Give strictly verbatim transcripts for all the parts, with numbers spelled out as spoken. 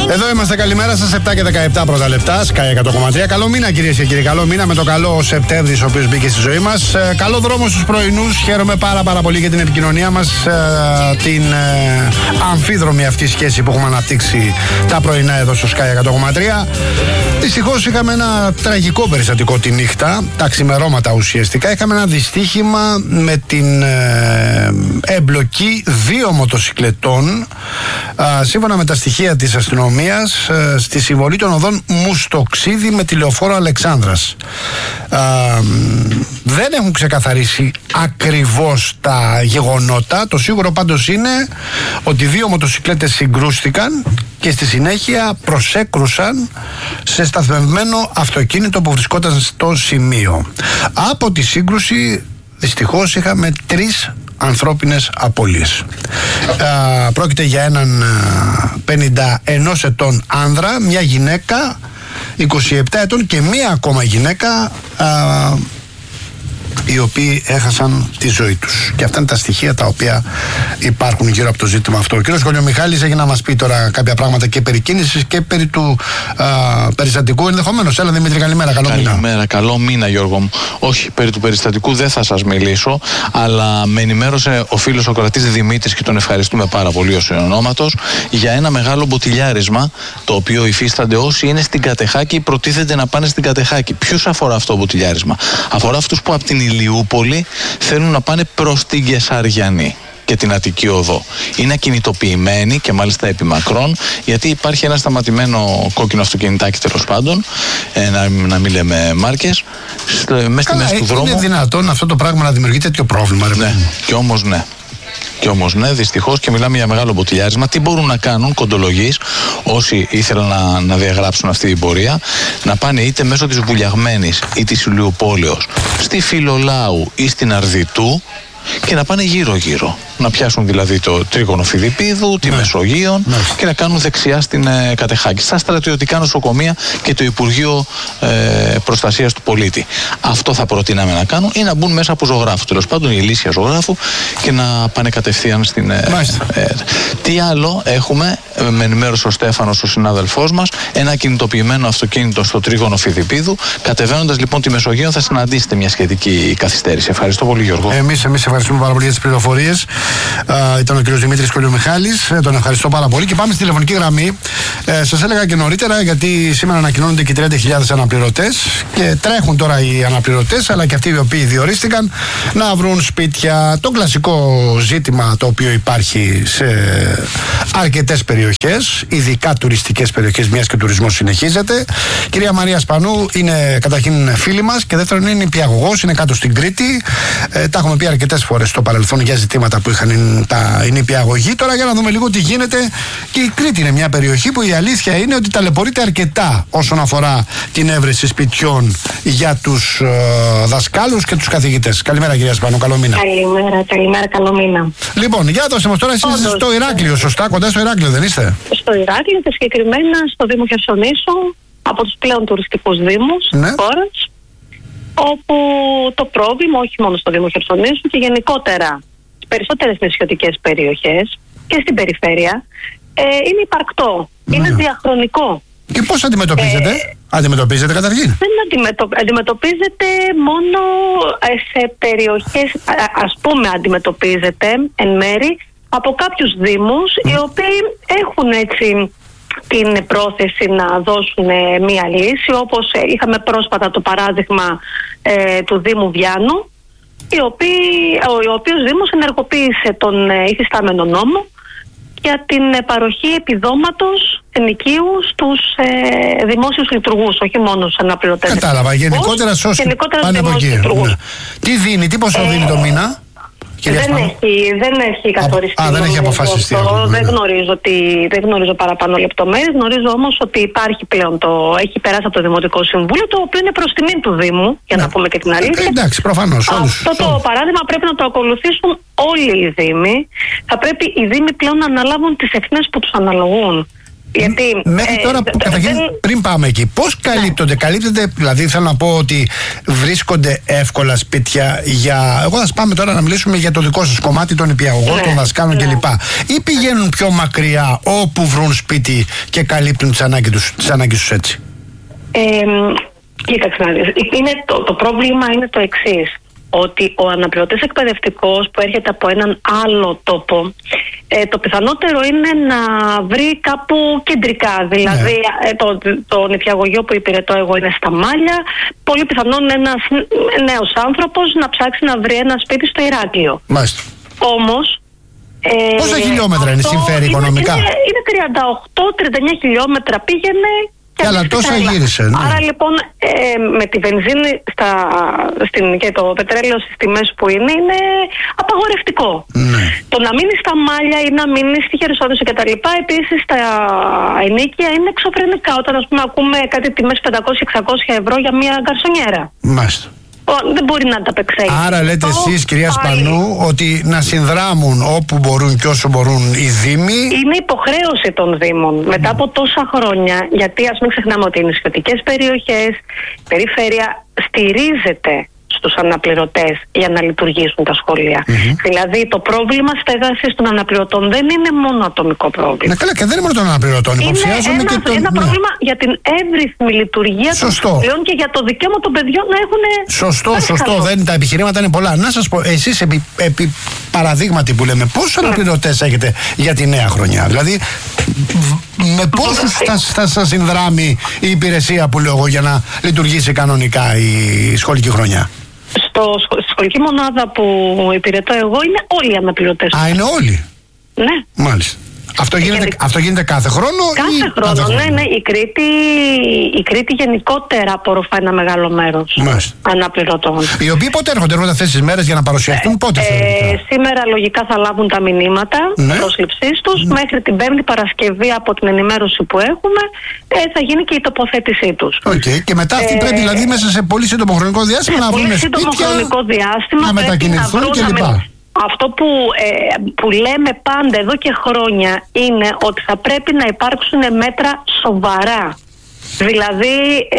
Εδώ είμαστε, καλημέρα σας, επτά και δεκαεπτά πρώτα λεπτά, Sky εκατό κόμμα τρία. Καλό μήνα κυρίες και κύριοι, καλό μήνα με το καλό Σεπτέμβρη, ο οποίος μπήκε στη ζωή μας. Ε, καλό δρόμο στους πρωινούς, χαίρομαι πάρα πάρα πολύ για την επικοινωνία μας, ε, την ε, αμφίδρομη αυτή σχέση που έχουμε αναπτύξει τα πρωινά εδώ στο Sky εκατό κόμμα τρία. Δυστυχώς είχαμε ένα τραγικό περιστατικό τη νύχτα, τα ξημερώματα ουσιαστικά. Είχαμε ένα δυστύχημα με την ε, εμπλοκή δύο μοτοσικλετών, ε, σύμφωνα με τα στοιχεία της αστυνομίας, ε, στη συμβολή των οδών Μουστοξίδη με τη λεωφόρο Αλεξάνδρας. Ε, δεν έχουν ξεκαθαρίσει ακριβώς τα γεγονότα. Το σίγουρο πάντως είναι ότι δύο μοτοσικλέτες συγκρούστηκαν και στη συνέχεια προσέκρουσαν σε σταθμευμένο αυτοκίνητο που βρισκόταν στο σημείο. Από τη σύγκρουση δυστυχώς είχαμε τρεις ανθρώπινες απώλειες. Α, πρόκειται για έναν πενήντα ενός ετών άνδρα, μια γυναίκα είκοσι επτά ετών και μια ακόμα γυναίκα, α, οι οποίοι έχασαν τη ζωή τους. Και αυτά είναι τα στοιχεία τα οποία υπάρχουν γύρω από το ζήτημα αυτό. Ο κύριος Κολιομιχάλης έχει να μας πει τώρα κάποια πράγματα και περί κίνησης και περί του α, περιστατικού ενδεχομένως. Έλα Δημήτρη, καλημέρα, καλό μήνα. Καλημέρα, καλό μήνα Γιώργο μου. Όχι, περί του περιστατικού δεν θα σας μιλήσω, αλλά με ενημέρωσε ο φίλος ο κρατής Δημήτρης και τον ευχαριστούμε πάρα πολύ ως ονόματος για ένα μεγάλο μποτιλιάρισμα το οποίο υφίστανται όσοι είναι στην Κατεχάκη ή προτίθεται να πάνε στην Κατεχάκη. Ποιους αφορά αυτό το μποτιλιάρισμα? Αφορά αυτούς που από την Ηλιούπολη θέλουν να πάνε προς την Κεσαριανή και την Αττική Οδό. Είναι ακινητοποιημένοι και μάλιστα επί μακρόν, γιατί υπάρχει ένα σταματημένο κόκκινο αυτοκινητάκι, τέλος πάντων, ε, να, να μην λέμε μάρκες, μέσα στη μέση του δρόμου. Είναι δυνατόν αυτό το πράγμα να δημιουργεί τέτοιο πρόβλημα, ρε? Ναι, και όμως ναι. Και όμως ναι, δυστυχώς, και μιλάμε για μεγάλο μποτιλιάρισμα. Τι μπορούν να κάνουν κοντολογείς όσοι ήθελαν να, να διαγράψουν αυτή την πορεία? Να πάνε είτε μέσω της Βουλιαγμένης ή της Ηλιουπόλεως στη Φιλολάου ή στην Αρδιτού και να πάνε γύρω-γύρω. Να πιάσουν δηλαδή το τρίγωνο Φιδιππίδου, τη ναι. Μεσογείων ναι. και να κάνουν δεξιά στην ε, Κατεχάκη, στα στρατιωτικά νοσοκομεία και το Υπουργείο ε, Προστασίας του Πολίτη. Αυτό θα προτείναμε να κάνουν, ή να μπουν μέσα από ζωγράφου, τέλος πάντων η Ηλίσια ζωγράφου, και να πάνε κατευθείαν στην. Ε, ε, τι άλλο έχουμε? Με ενημέρωσε ο Στέφανος, ο συνάδελφός μας, ένα κινητοποιημένο αυτοκίνητο στο τρίγωνο Φιδιππίδου. Κατεβαίνοντας λοιπόν τη Μεσογείο θα συναντήσετε μια σχετική καθυστέρηση. Ευχαριστώ πολύ, Γιώργο. Εμείς, εμείς ευχαριστούμε πάρα πολύ για τις πληροφορίες. Uh, ήταν ο κ. Δημήτρης Κολιομιχάλης, ε, τον ευχαριστώ πάρα πολύ. Και πάμε στη τηλεφωνική γραμμή. Ε, σας έλεγα και νωρίτερα, γιατί σήμερα ανακοινώνονται και τριάντα χιλιάδες αναπληρωτές και τρέχουν τώρα οι αναπληρωτές, αλλά και αυτοί οι οποίοι διορίστηκαν να βρουν σπίτια. Το κλασικό ζήτημα το οποίο υπάρχει σε αρκετές περιοχές, ειδικά τουριστικές περιοχές, μιας και ο τουρισμός συνεχίζεται. Κυρία Μαρία Σπανού είναι καταρχήν φίλη μας και δεύτερον είναι νηπιαγωγός, είναι κάτω στην Κρήτη. Ε, τα έχουμε πει αρκετές φορές στο παρελθόν για ζητήματα που είχαν τα νηπιαγωγοί. Τώρα για να δούμε λίγο τι γίνεται. Και η Κρήτη είναι μια περιοχή που η αλήθεια είναι ότι ταλαιπωρείται αρκετά όσον αφορά την έβρεση σπιτιών για τους ε, δασκάλους και τους καθηγητές. Καλημέρα κυρία Σπανού, καλό μήνα. Καλημέρα, καλημέρα, καλό μήνα. Λοιπόν, για δώστε μας τώρα, εσείς είστε στο Ηράκλειο, σωστά? Κοντά στο Ηράκλειο δεν είστε? Στο Ηράκλειο και συγκεκριμένα στο Δήμο Χερσονήσου, από τους πλέον τουριστικούς δήμους της ναι. χώρας, όπου το πρόβλημα, όχι μόνο στο Δήμο Χερσονήσου και γενικότερα στις περισσότερες νησιωτικές περιοχές και στην περιφέρεια, ε, είναι υπαρκτό, ναι. είναι διαχρονικό. Και πώς αντιμετωπίζετε? Ε, αντιμετωπίζετε καταρχήν? Δεν αντιμετω, αντιμετωπίζετε μόνο σε περιοχές, ας πούμε αντιμετωπίζετε εν μέρη από κάποιους δήμους mm. οι οποίοι έχουν έτσι την πρόθεση να δώσουν μία λύση, όπως είχαμε πρόσφατα το παράδειγμα ε, του Δήμου Βιάνου, η οποίοι, ο, ο οποίος Δήμος ενεργοποίησε τον ε, υφιστάμενο νόμο για την ε, παροχή επιδόματος ενοικίου στους ε, δημόσιους λειτουργούς, όχι μόνο στους αναπληρωτές. Κατάλαβα, γενικότερα σε όσοι πάνε από εκεί. Ναι. Τι δίνει, τι ποσό ε, δίνει το μήνα? Δεν έχει, δεν έχει καθοριστεί. Α, δεν έχει αποφασιστεί. Αυτό, δεν, γνωρίζω τι, δεν γνωρίζω παραπάνω λεπτομέρειες. Γνωρίζω όμως ότι υπάρχει πλέον το. Έχει περάσει από το Δημοτικό Συμβούλιο, το οποίο είναι προς τιμήν του Δήμου, για ναι. να πούμε και την αλήθεια. Ε, εντάξει, προφανώς. Αυτό το όλους. παράδειγμα πρέπει να το ακολουθήσουν όλοι οι Δήμοι. Θα πρέπει οι Δήμοι πλέον να αναλάβουν τις ευθύνες που τους αναλογούν. Γιατί, μέχρι ε, τώρα, ε, καταρχήν, δεν... πριν πάμε εκεί, πώς καλύπτονται, ναι. καλύπτεται, δηλαδή θέλω να πω ότι βρίσκονται εύκολα σπίτια για. Εγώ θα πάμε τώρα να μιλήσουμε για το δικό σας κομμάτι των νηπιαγωγών, ναι. των δασκάλων ναι. κλπ. Ή πηγαίνουν πιο μακριά όπου βρουν σπίτι και καλύπτουν τις ανάγκες τους, τις ανάγκες τους έτσι? Ε, κοίταξε να δεις. Είναι το, το πρόβλημα είναι το εξής. Ότι ο αναπληρωτής εκπαιδευτικός που έρχεται από έναν άλλο τόπο, ε, το πιθανότερο είναι να βρει κάπου κεντρικά. Δηλαδή, ναι. ε, το, το νηπιαγωγείο που υπηρετώ εγώ είναι στα Μάλια. Πολύ πιθανόν ένας νέος άνθρωπος να ψάξει να βρει ένα σπίτι στο Ηράκλειο. Μάλιστα. Όμως, Ε, πόσα χιλιόμετρα είναι, συμφέρει είναι, οικονομικά? Είναι, είναι τριάντα οκτώ με τριάντα εννιά χιλιόμετρα πήγαινε. Και αλλά τόσα γύρισε. Ναι. Άρα λοιπόν ε, με τη βενζίνη στα, στην, και το πετρέλαιο στις τιμές που είναι, είναι απαγορευτικό. Ναι. Το να μείνει στα Μάλια ή να μείνει στη Χερσόνησο κτλ. Επίσης τα ενίκια είναι εξωφρενικά. Όταν ας πούμε ακούμε κάτι τιμές πεντακόσια με εξακόσια ευρώ για μια γκαρσονιέρα. Μάλιστα. Δεν μπορεί να ανταπεξέλθει. Άρα λέτε εσείς, κυρία Σπανού, ότι να συνδράμουν όπου μπορούν και όσο μπορούν οι Δήμοι. Είναι υποχρέωση των Δήμων μετά από τόσα χρόνια, γιατί ας μην ξεχνάμε ότι οι νησιωτικές περιοχές, η περιφέρεια στηρίζεται στους αναπληρωτές για να λειτουργήσουν τα σχολεία. Mm-hmm. Δηλαδή το πρόβλημα στέγασης των αναπληρωτών δεν είναι μόνο ατομικό πρόβλημα. Ναι, καλά, και δεν είναι μόνο των αναπληρωτών. Είναι ένα, και το... ένα ναι. πρόβλημα για την εύρυθμη λειτουργία Σωστό. των σχολείων και για το δικαίωμα των παιδιών να έχουν. Σωστό, σωστό. Δεν, τα επιχειρήματα είναι πολλά. Να σας πω, εσείς επί, επί παραδείγματι που λέμε, πόσους ναι. αναπληρωτές έχετε για τη νέα χρονιά? Δηλαδή, με πόσους θα, θα σας συνδράμει η υπηρεσία που λέω εγώ για να λειτουργήσει κανονικά η σχολική χρονιά? Στο, στη σχολική μονάδα που υπηρετώ εγώ είναι όλοι οι αναπληρωτές. Α, είναι όλοι? Ναι. Μάλιστα. Αυτό γίνεται, και... αυτό γίνεται κάθε χρόνο? Κάθε ή χρόνο, κάθε χρόνο? ναι, ναι. Η Κρήτη, η Κρήτη γενικότερα απορροφά ένα μεγάλο μέρος αναπληρωτών. Οι οποίοι πότε έρχονται, έρχονται αυτές τις μέρες για να παρουσιαστούν, πότε ε, ε, σήμερα λογικά θα λάβουν τα μηνύματα ναι. πρόσληψής τους. Ναι. Μέχρι την Πέμπτη Παρασκευή, από την ενημέρωση που έχουμε, ε, θα γίνει και η τοποθέτησή τους. Okay. Και μετά αυτοί ε, πρέπει δηλαδή μέσα σε πολύ σύντομο χρονικό διάστημα να βρουν σπίτια, πολύ σύντομο χρονικό διάστημα, να μετακινηθούν κλπ. Αυτό που, ε, που λέμε πάντα εδώ και χρόνια είναι ότι θα πρέπει να υπάρξουν μέτρα σοβαρά. Δηλαδή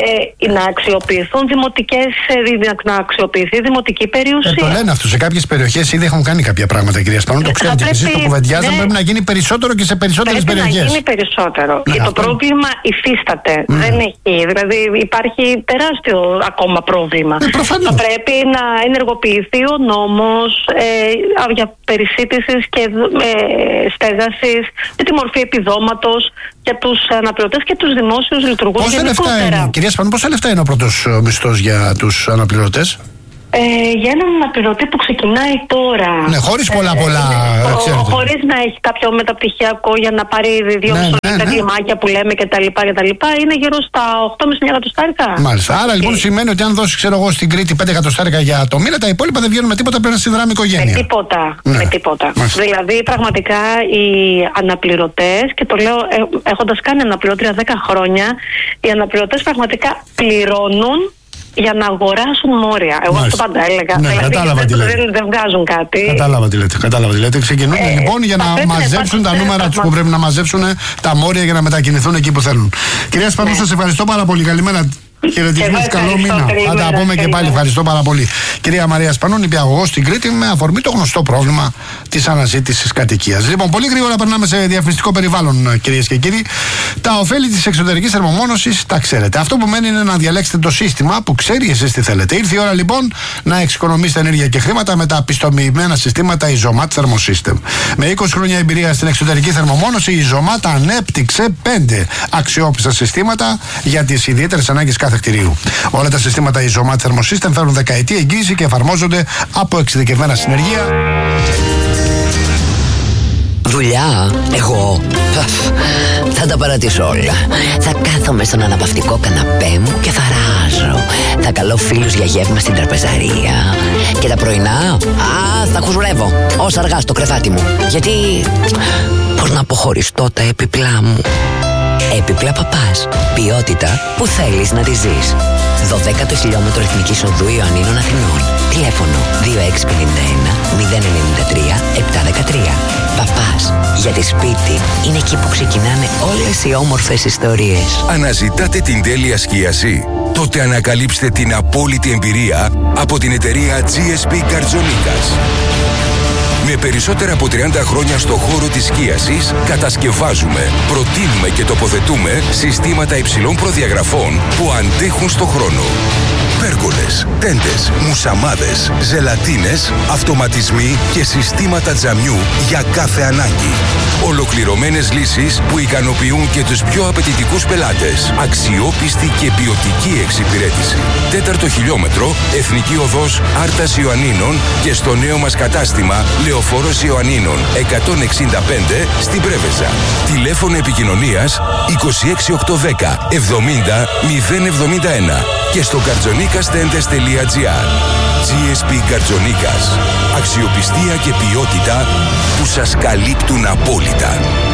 ε, να αξιοποιηθούν δημοτικές, να αξιοποιηθεί δημοτική περιουσία. Ε, το λένε αυτό. Σε κάποιες περιοχές ήδη έχουν κάνει κάποια πράγματα, κυρία Σπανού. Το ξέρετε και εσείς το κουβεντιάζαμε. Ναι, πρέπει να γίνει περισσότερο και σε περισσότερες πρέπει περιοχές. Να γίνει περισσότερο. Ναι, και αυτό... το πρόβλημα υφίσταται. Ναι. Δεν έχει. Δηλαδή υπάρχει τεράστιο ακόμα πρόβλημα. Ε, θα πρέπει να ενεργοποιηθεί ο νόμος ε, για περισύτησης και ε, στέγασης με τη μορφή επιδόματος για τους αναπληρωτές και τους δημόσιους λειτουργούς. Πόσα λεφτά είναι, κυρία Σπανού, πόσα λεφτά είναι ο πρώτος μισθός για τους αναπληρωτές? Ε, για έναν αναπληρωτή που ξεκινάει τώρα. Ναι, χωρίς πολλά πολλά. Ε, χωρίς να έχει κάποιο μεταπτυχιακό για να πάρει δύο ναι, μισθωτικά ναι, ναι. κλιμάκια που λέμε κτλ. Είναι γύρω στα οκτώ με εννιά εκατοστάρικα. Μάλιστα. Άρα λοιπόν και... σημαίνει ότι αν δώσει, ξέρω εγώ, στην Κρήτη πέντε εκατοστάρικα για το μήνα, τα υπόλοιπα δεν βγαίνουν με τίποτα, πρέπει να συνδράμει η οικογένεια. Με τίποτα. Ναι. Με τίποτα. Δηλαδή πραγματικά οι αναπληρωτές, και το λέω ε, έχοντας κάνει αναπληρώτρια δέκα χρόνια, οι αναπληρωτές πραγματικά πληρώνουν για να αγοράσουν μόρια. Εγώ Μάλιστα. αυτό πάντα έλεγα. Ναι, δηλαδή κατάλαβα τι λέτε. Δεν, δεν βγάζουν κάτι. Κατάλαβα τι λέτε. Κατάλαβα τι λέτε. Ξεκινούν ε, λοιπόν για να μαζέψουν τα νούμερα τους που πρέπει να μαζέψουν, τα μόρια για να μετακινηθούν εκεί που θέλουν. Κυρία Σπανού, ναι. σας ευχαριστώ πάρα πολύ. Καλημέρα. Χαιρετισμούς, καλό μήνα. Θα τα πούμε και πάλι. Ευχαριστώ πάρα πολύ. Κυρία Μαρία Σπανού, νηπιαγωγός στην Κρήτη, με αφορμή το γνωστό πρόβλημα της αναζήτησης κατοικίας. Λοιπόν, πολύ γρήγορα περνάμε σε διαφημιστικό περιβάλλον, κυρίες και κύριοι. Τα ωφέλη της εξωτερικής θερμομόνωσης τα ξέρετε. Αυτό που μένει είναι να διαλέξετε το σύστημα που ξέρει εσείς τι θέλετε. Ήρθε η ώρα λοιπόν να εξοικονομήσετε ενέργεια και χρήματα με τα πιστοποιημένα συστήματα Isomat Thermosystem. Με είκοσι χρόνια εμπειρία στην εξωτερική θερμομόνωση, η Isomat ανέπτυξε πέντε αξιόπιστα συστήματα για τις ιδιαίτερες ανάγκες κάθε κτηρίου. Όλα τα συστήματα Isomat Thermosystem φέρουν δεκαετή εγγύηση και εφαρμόζονται από εξειδικευμένα συνεργεία. Δουλειά, εγώ θα τα παρατήσω όλα. Θα κάθομαι στον αναπαυτικό καναπέ μου και θα ράζω. Θα καλώ φίλους για γεύμα στην τραπεζαρία. Και τα πρωινά, α, θα χουζουρεύω ως αργά στο κρεβάτι μου. Γιατί πώς να αποχωριστώ τα έπιπλά μου. Έπιπλα Παπάς. Ποιότητα που θέλεις να τη ζεις. δωδέκατο χιλιόμετρο Εθνικής Οδού Ιωαννίνων Αθηνών. Τηλέφωνο δύο έξι πέντε ένα μηδέν εννιά τρία επτά ένα τρία. Παπάς. Γιατί σπίτι είναι εκεί που ξεκινάνε όλες οι όμορφες ιστορίες. Αναζητάτε την τέλεια σκίαση? Τότε ανακαλύψτε την απόλυτη εμπειρία από την εταιρεία τζι ες πι Καρτζονίκας. Με περισσότερα από τριάντα χρόνια στο χώρο της σκίασης, κατασκευάζουμε, προτείνουμε και τοποθετούμε συστήματα υψηλών προδιαγραφών που αντέχουν στο χρόνο. Πέργολες, τέντες, μουσαμάδες, ζελατίνες, αυτοματισμοί και συστήματα τζαμιού για κάθε ανάγκη. Ολοκληρωμένες λύσεις που ικανοποιούν και τους πιο απαιτητικούς πελάτες. Αξιόπιστη και ποιοτική εξυπηρέτηση. Τέταρτο χιλιόμετρο, Εθνική Οδός Άρτας Ιωαννίνων και στο νέο μας κατάστημα Λεωφόρος Ιωαννίνων εκατόν εξήντα πέντε στην Πρέβεζα. Τηλέφωνο επικοινωνίας είκοσι έξι οκτακόσια δέκα εβδομήντα μηδέν εβδομήντα ένα και στο καρτζονίκας τέντες τελεία τζι άρ. τζι ες πι Καρτζονίκας. Αξιοπιστία και ποιότητα που σας καλύπτουν απόλυτα.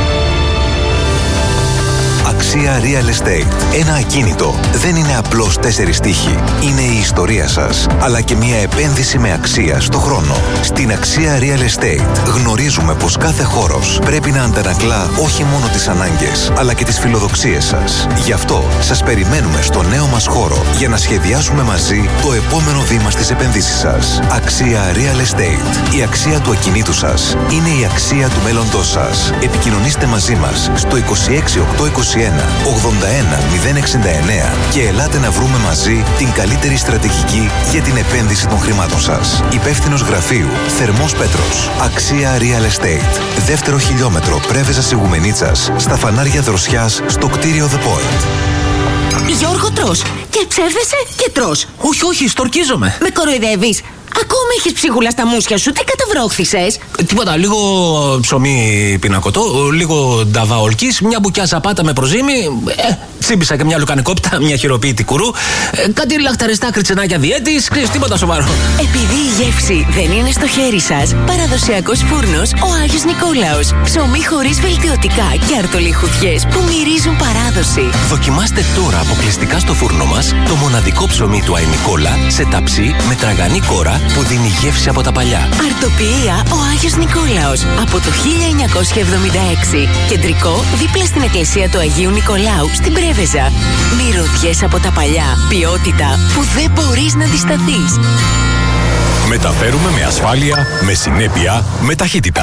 Αξία Real Estate. Ένα ακίνητο δεν είναι απλώς τέσσερις τοίχοι. Είναι η ιστορία σας, αλλά και μια επένδυση με αξία στο χρόνο. Στην Αξία Real Estate γνωρίζουμε πως κάθε χώρος πρέπει να αντανακλά όχι μόνο τις ανάγκες, αλλά και τις φιλοδοξίες σας. Γι' αυτό σας περιμένουμε στο νέο μας χώρο για να σχεδιάσουμε μαζί το επόμενο βήμα στις επενδύσεις σας. Αξία Real Estate. Η αξία του ακινήτου σας είναι η αξία του μέλλοντός σας. Επικοινωνήστε μαζί μας στο είκοσι έξι οκτακόσια είκοσι ένα ογδόντα ένα μηδέν εξήντα εννέα και ελάτε να βρούμε μαζί την καλύτερη στρατηγική για την επένδυση των χρημάτων σας. Υπεύθυνος γραφείου Θερμός Πέτρος. Αξία Real Estate. Δεύτερο χιλιόμετρο Πρέβεζας Ιγουμενίτσας, στα φανάρια Δροσιάς, στο κτίριο The Point. Γιώργο, τρως και ψεύδεσαι και τρως. Όχι, όχι, στορκίζομαι. Με κοροϊδεύεις? Ακόμα έχεις ψίχουλα στα μουσια σου, τι καταβρόχθησες? Τίποτα, λίγο ψωμί πινακωτό, λίγο νταβά ολκής, μια μπουκιά ζαπάτα με προζύμι, ε, τσίμπησα και μια λουκανικόπτα, μια χειροποίητη κουρού, ε, κάτι λαχταριστά κριτσενάκια διέτης, ξέρεις, τίποτα σοβαρό. Επειδή η γεύση δεν είναι στο χέρι σας, παραδοσιακός φούρνος ο Άγιος Νικόλαος. Ψωμί χωρίς βελτιωτικά και αρτολιχουδιές που μυρίζουν παράδοση. Δοκιμάστε τώρα αποκλειστικά στο φούρνο μας το μοναδικό ψωμί του Άι Νικόλα σε ταψί με τραγανή κόρα που δίνει γεύση από τα παλιά. Αρτοποιία ο Άγιος Νικόλαος από το χίλια εννιακόσια εβδομήντα έξι. Κεντρικό δίπλα στην εκκλησία του Αγίου Νικολάου στην Πρέβεζα. Μυρωδιές από τα παλιά. Ποιότητα που δεν μπορείς να αντισταθείς. Μεταφέρουμε με ασφάλεια, με συνέπεια, με ταχύτητα.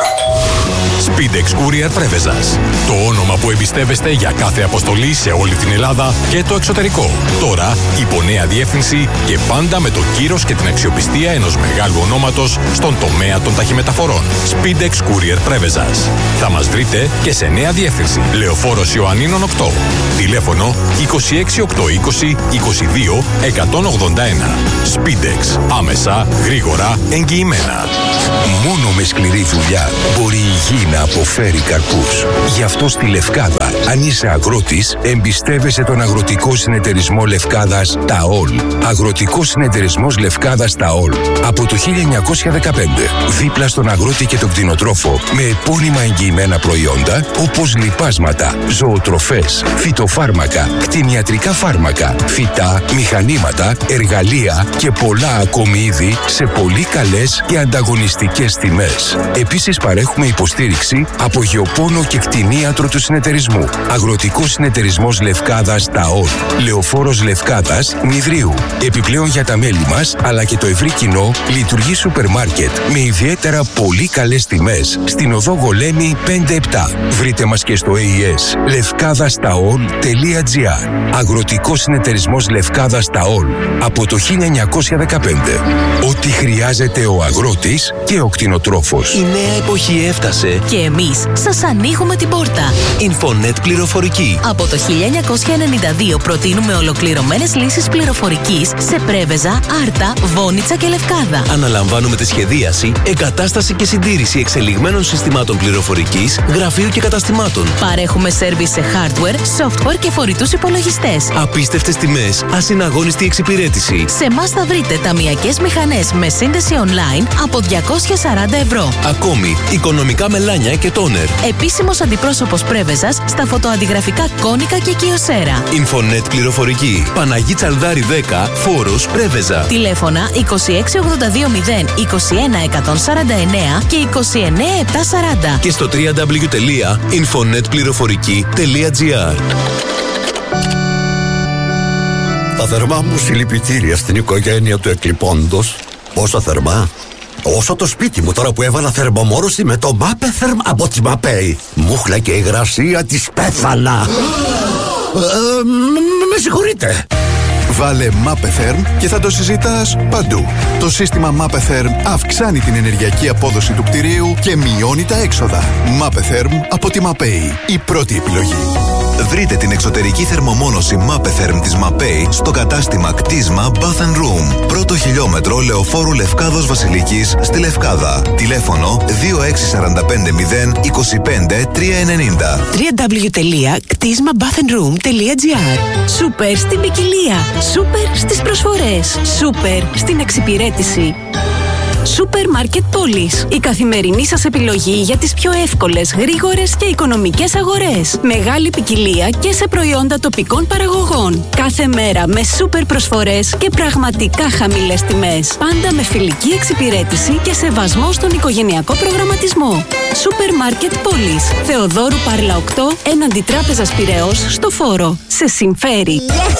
Speedex Courier Πρέβεζας. Το όνομα που εμπιστεύεστε για κάθε αποστολή σε όλη την Ελλάδα και το εξωτερικό. Τώρα υπό νέα διεύθυνση και πάντα με το κύρος και την αξιοπιστία ενός μεγάλου ονόματος στον τομέα των ταχυμεταφορών. Speedex Courier Πρέβεζας. Θα μας βρείτε και σε νέα διεύθυνση. Λεωφόρος Ιωαννίνων οκτώ. Τηλέφωνο είκοσι έξι οκτακόσια είκοσι είκοσι δύο εκατόν ογδόντα ένα. Speedex. Άμεσα, γρήγορα, εγγυημένα. Μόνο με σκληρή δουλειά μπορεί η γη να αποφέρει καρπούς. Γι' αυτό στη Λευκάδα, αν είσαι αγρότης, εμπιστεύεσαι τον Αγροτικό Συνεταιρισμό Λευκάδας ΤΑΟΛ. Αγροτικός Συνεταιρισμός Λευκάδας ΤΑΟΛ. Από το χίλια εννιακόσια δεκαπέντε. Δίπλα στον αγρότη και τον κτηνοτρόφο. Με επώνυμα εγγυημένα προϊόντα όπως λιπάσματα, ζωοτροφές, φυτοφάρμακα, κτηνιατρικά φάρμακα, φυτά, μηχανήματα, εργαλεία και πολλά ακόμη είδη σε πολύ καλές και ανταγωνιστικές τιμές. Επίσης παρέχουμε υποστήριξη από γεωπόνο και κτηνίατρο του συνεταιρισμού. Αγροτικός Συνεταιρισμός Λευκάδας ΤΑΟΛ. Λεωφόρος Λευκάδας Νηδρίου. Επιπλέον για τα μέλη μας αλλά και το ευρύ κοινό λειτουργεί σούπερ μάρκετ με ιδιαίτερα πολύ καλές τιμές στην οδό Γολέμη πέντε επτά. Βρείτε μας και στο έι ι ες λευκάδας ταολ τελεία τζι άρ. Αγροτικός Συνεταιρισμός Λευκάδας ΤΑΟΛ. Από το χίλια εννιακόσια δεκαπέντε. Ό,τι χρειάζεται ο αγρότης και ο κτηνοτρόφος. Η νέα εποχή έφτασε και εμείς σας ανοίγουμε την πόρτα. Infonet πληροφορική. Από το χίλια εννιακόσια ενενήντα δύο προτείνουμε ολοκληρωμένες λύσεις πληροφορικής σε Πρέβεζα, Άρτα, Βόνιτσα και Λευκάδα. Αναλαμβάνουμε τη σχεδίαση, εγκατάσταση και συντήρηση εξελιγμένων συστημάτων πληροφορικής, γραφείου και καταστημάτων. Παρέχουμε σέρβις σε hardware, software και φορητούς υπολογιστές. Απίστευτες τιμές, ασυναγώνιστη εξυπηρέτηση. Σε εμάς θα βρείτε ταμειακές μηχανές με σύνδεση online από διακόσια σαράντα ευρώ. Ακόμη, οικονομικά μελάνια και τόνερ. Επίσημος αντιπρόσωπος Πρέβεζας στα στα φωτοαντιγραφικά Κόνικα και Κιοσέρα. Infonet πληροφορική. Παναγί Τσαλδάρη δέκα, Φόρος, Πρέβεζα. Τηλέφωνα είκοσι έξι ογδόντα δύο μηδέν είκοσι ένα εκατόν σαράντα εννέα και είκοσι εννέα επτακόσια σαράντα. Και στο double-u double-u double-u τελεία infonet πληροφορική τελεία gr. Τα θερμά μου συλληπιτήρια στην οικογένεια του εκλειπώντος. Πόσο θερμά? Όσο το σπίτι μου τώρα που έβαλα θερμομόρωση με το Μάπεθερμ από τη Μαπέη. Μούχλα και υγρασία της πέθανα. ε, Με συγχωρείτε. Βάλε Μάπεθερμ και θα το συζητάς παντού. Το σύστημα Μάπεθερμ αυξάνει την ενεργειακή απόδοση του κτηρίου και μειώνει τα έξοδα. Μάπεθερμ από τη Μαπέη. Η πρώτη επιλογή. Βρείτε την εξωτερική θερμομόνωση Μάπεθερμ της Μαπέη στο κατάστημα κτίσμα Bath and Room. Πρώτο χιλιόμετρο Λεωφόρου Λευκάδος Βασιλικής στη Λευκάδα. Τηλέφωνο δύο έξι τέσσερα πέντε μηδέν είκοσι πέντε τριακόσια ενενήντα. double-u double-u double-u τελεία κτίσμα bath and room τελεία gr. Σούπερ στην ποικιλία. Σούπερ στις προσφορές. Σούπερ στην εξυπηρέτηση. Σούπερ Μάρκετ Πόλης. Η καθημερινή σας επιλογή για τις πιο εύκολες, γρήγορες και οικονομικές αγορές. Μεγάλη ποικιλία και σε προϊόντα τοπικών παραγωγών. Κάθε μέρα με σούπερ προσφορές και πραγματικά χαμηλές τιμές. Πάντα με φιλική εξυπηρέτηση και σεβασμό στον οικογενειακό προγραμματισμό. Σούπερ Μάρκετ Πόλης. Θεοδόρου Πάρλα οκτώ, έναντι Τράπεζας Πειραιώς, στο Φόρο. Σε συμφέρει. Yes!